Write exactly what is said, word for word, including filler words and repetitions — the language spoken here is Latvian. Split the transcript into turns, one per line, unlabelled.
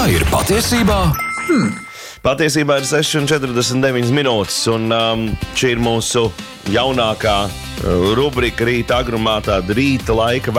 ir patiesībā?
Hmm. Patiesībā ir seši un četrdesmit deviņas minūtes, un um, šī ir mūsu jaunākā uh, rubrika rīta agrumā, tāda rīta laika